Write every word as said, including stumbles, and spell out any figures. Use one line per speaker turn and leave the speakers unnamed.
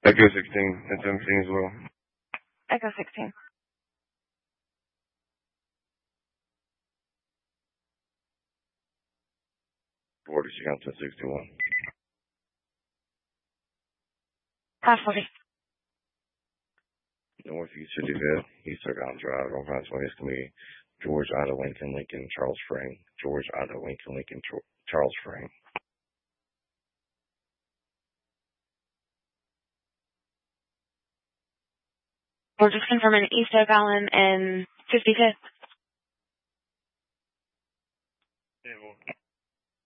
Echo sixteen, and seventeen as well.
Echo sixteen.
forty, she got to sixty-one.
five forty.
Northeast fifty-fifth, East Argonne Drive, on five twenty Escamilla, George, Ida, Lincoln, Lincoln, Charles Spring, George, Ida, Lincoln, Lincoln, Charles Spring.
We're just confirming East Oak Allen and fifty-fifth.